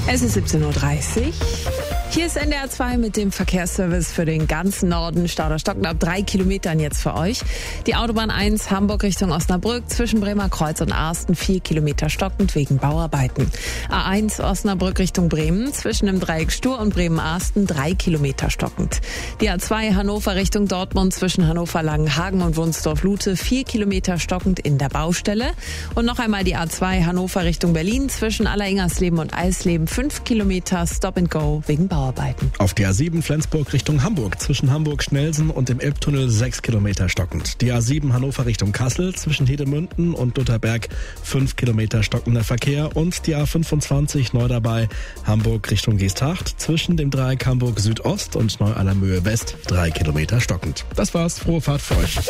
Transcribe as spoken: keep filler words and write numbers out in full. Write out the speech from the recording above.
Es ist siebzehn Uhr dreißig. Hier ist N D R zwei mit dem Verkehrsservice für den ganzen Norden. Stauder Stocken ab drei Kilometern jetzt für euch. Die Autobahn eins Hamburg Richtung Osnabrück zwischen Bremerkreuz und Arsten vier Kilometer stockend wegen Bauarbeiten. A eins Osnabrück Richtung Bremen zwischen dem Dreieck Stur und Bremen-Arsten drei Kilometer stockend. Die A zwei Hannover Richtung Dortmund zwischen Hannover-Langenhagen und Wunsdorf-Lute vier Kilometer stockend in der Baustelle. Und noch einmal die A zwei Hannover Richtung Berlin zwischen Alleringers-Leben und Eisleben fünf Kilometer Stop and Go wegen Bauarbeiten. Auf der A sieben Flensburg Richtung Hamburg zwischen Hamburg-Schnelsen und dem Elbtunnel sechs Kilometer stockend. Die A sieben Hannover Richtung Kassel zwischen Hedemünden und Lutherberg fünf Kilometer stockender Verkehr und die A fünfundzwanzig neu dabei Hamburg Richtung Geesthacht zwischen dem Dreieck Hamburg Südost und Neu-Allermöhe West drei Kilometer stockend. Das war's, frohe Fahrt für euch.